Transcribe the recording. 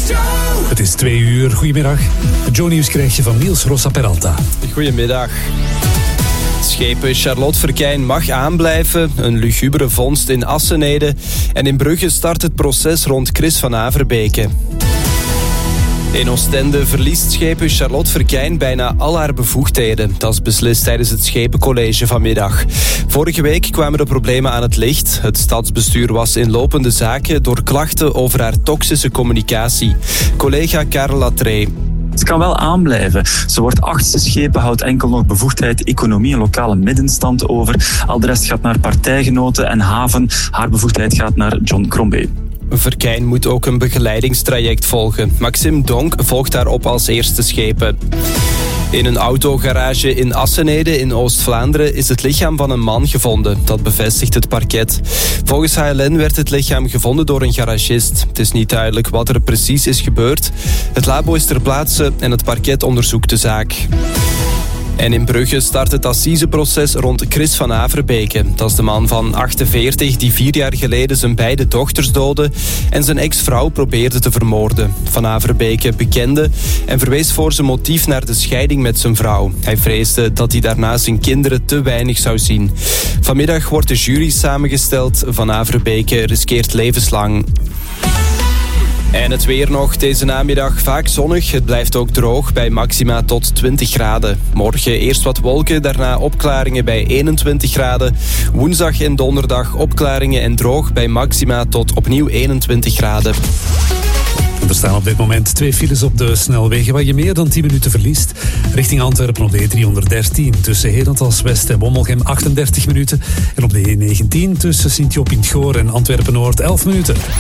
Het is 2:00. Goedemiddag. Het Joe-nieuws krijg je van Niels Rosa Peralta. Goedemiddag. Schepen Charlotte Verkijn mag aanblijven. Een lugubere vondst in Assenede. En in Brugge start het proces rond Chris van Averbeke. In Oostende verliest schepen Charlotte Verkijn bijna al haar bevoegdheden. Dat is beslist tijdens het Schepencollege vanmiddag. Vorige week kwamen de problemen aan het licht. Het stadsbestuur was in lopende zaken door klachten over haar toxische communicatie. Collega Karel Latré. Ze kan wel aanblijven. Ze wordt 8e schepen, houdt enkel nog bevoegdheid economie en lokale middenstand over. Al de rest gaat naar partijgenoten en haven. Haar bevoegdheid gaat naar John Crombie. Verkijn moet ook een begeleidingstraject volgen. Maxime Donk volgt daarop als eerste schepen. In een autogarage in Assenede in Oost-Vlaanderen is het lichaam van een man gevonden. Dat bevestigt het parket. Volgens HLN werd het lichaam gevonden door een garagist. Het is niet duidelijk wat er precies is gebeurd. Het labo is ter plaatse en het parket onderzoekt de zaak. En in Brugge start het assiseproces rond Chris van Averbeke. Dat is de man van 48 die 4 jaar geleden zijn beide dochters doodde en zijn ex-vrouw probeerde te vermoorden. Van Averbeke bekende en verwees voor zijn motief naar de scheiding met zijn vrouw. Hij vreesde dat hij daarna zijn kinderen te weinig zou zien. Vanmiddag wordt de jury samengesteld. Van Averbeke riskeert levenslang. En het weer nog deze namiddag vaak zonnig. Het blijft ook droog bij maxima tot 20 graden. Morgen eerst wat wolken, daarna opklaringen bij 21 graden. Woensdag en donderdag opklaringen en droog bij maxima tot opnieuw 21 graden. Er staan op dit moment 2 files op de snelwegen waar je meer dan 10 minuten verliest. Richting Antwerpen op de E313 tussen Herentals-West en Wommelgem 38 minuten. En op de E19 tussen Sint-Job in het Goor en Antwerpen-Noord 11 minuten.